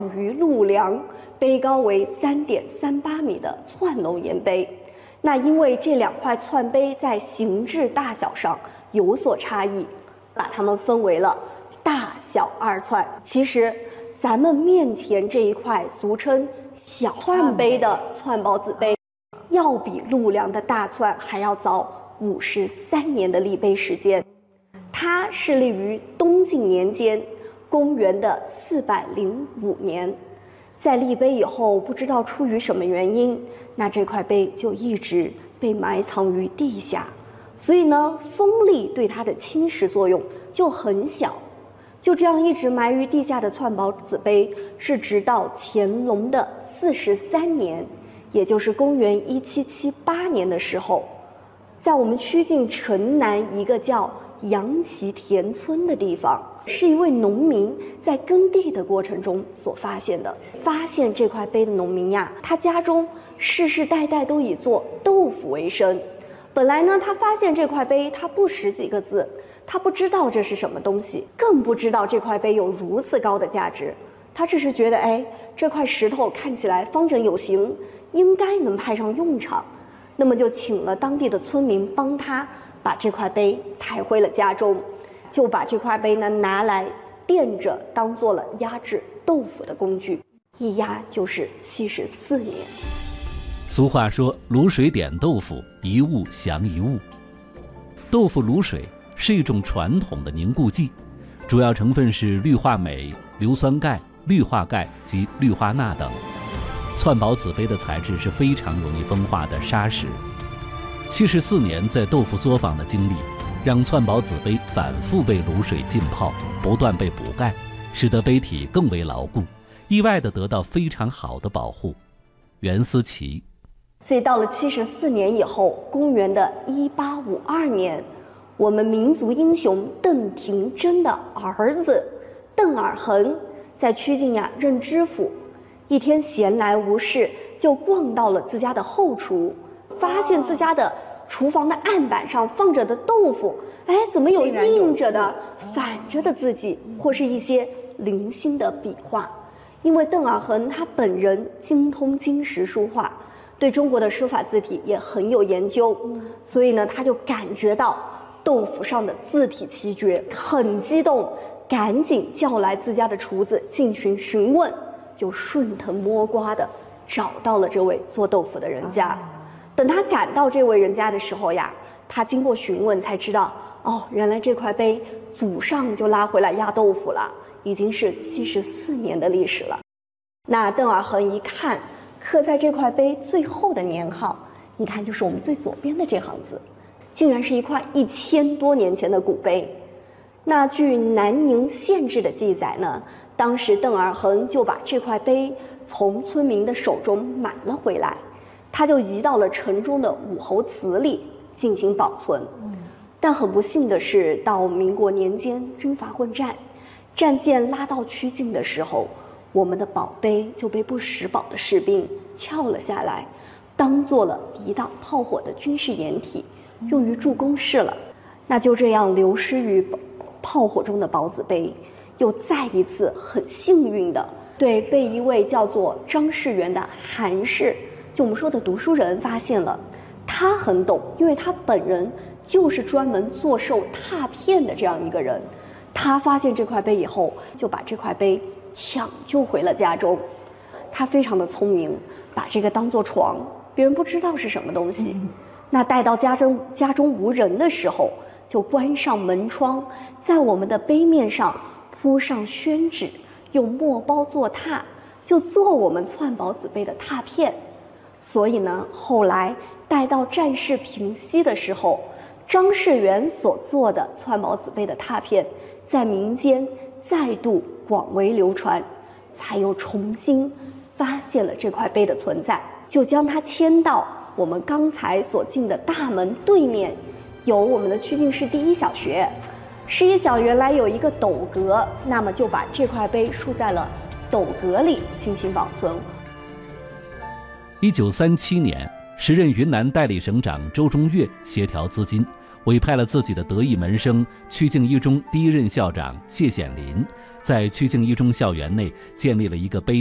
于陆梁，碑高为3.38米的窜龙岩碑。那因为这2块窜碑在形制大小上有所差异，把它们分为了大小2窜。其实咱们面前这一块俗称小窜碑的窜宝子碑，要比陆梁的大窜还要早53年的立碑时间。它是立于东晋年间，公元的405年。在立碑以后，不知道出于什么原因，那这块碑就一直被埋藏于地下，所以呢，风力对它的侵蚀作用就很小。就这样一直埋于地下的窜宝子碑，是直到乾隆的43年，也就是公元1778年的时候，在我们曲靖城南一个叫杨岐田村的地方，是一位农民在耕地的过程中所发现的。发现这块碑的农民呀，他家中世世代代都以做豆腐为生。本来呢，他发现这块碑，他不识几个字，他不知道这是什么东西，更不知道这块碑有如此高的价值。他只是觉得，这块石头看起来方整有形，应该能派上用场。那么就请了当地的村民帮他把这块碑抬回了家中，就把这块碑呢拿来垫着，当做了压制豆腐的工具，一压就是74年。 俗话说，卤水点豆腐，一物降一物。豆腐卤水是一种传统的凝固剂，主要成分是氯化镁、硫酸钙、氯化钙及氯化钠等。窜宝子碑的材质是非常容易风化的砂石。74年在豆腐作坊的经历，让窜宝子碑反复被卤水浸泡，不断被补钙，使得碑体更为牢固，意外地得到非常好的保护。袁思齐。 所以到了74年以后，公元的1852年，我们民族英雄邓廷桢的儿子邓尔衡在曲靖呀任知府，一天闲来无事，就逛到了自家的后厨，发现自家的厨房的案板上放着的豆腐，怎么有印着的、反着的字迹，或是一些零星的笔画。因为邓尔衡他本人精通金石书画，对中国的书法字体也很有研究，所以呢，他就感觉到豆腐上的字体奇绝，很激动，赶紧叫来自家的厨子进行询问，就顺藤摸瓜的找到了这位做豆腐的人家。等他赶到这位人家的时候呀，他经过询问才知道，原来这块碑祖上就拉回来压豆腐了，已经是74年的历史了。那邓尔衡一看，刻在这块碑最后的年号，你看就是我们最左边的这行字，竟然是一块1000多年前的古碑。那据南宁县志的记载呢，当时邓尔衡就把这块碑从村民的手中买了回来，他就移到了城中的武侯祠里进行保存。但很不幸的是，到民国年间军阀混战，战线拉到曲靖的时候，我们的宝碑就被不识宝的士兵撬了下来，当做了抵挡炮火的军事掩体，用于筑工事了。那就这样流失于炮火中的宝子碑，又再一次很幸运的被一位叫做张士元的韩氏，就我们说的读书人发现了。他很懂，因为他本人就是专门做售拓片的这样一个人。他发现这块碑以后，就把这块碑抢救回了家中。他非常的聪明，把这个当作床，别人不知道是什么东西。那带到家中无人的时候，就关上门窗，在我们的碑面上铺上宣纸，用墨包做拓，就做我们窜宝子碑的拓片。所以呢，后来待到战事平息的时候，张士元所做的窜宝子碑的拓片在民间再度广为流传，才又重新发现了这块碑的存在，就将它迁到我们刚才所进的大门对面，有我们的曲靖市第一小学。市一小原来有一个斗阁，那么就把这块碑竖在了斗阁里进行保存。 1937年，时任云南代理省长周中岳协调资金，委派了自己的得意门生曲靖一中第一任校长谢显林在曲靖一中校园内建立了一个碑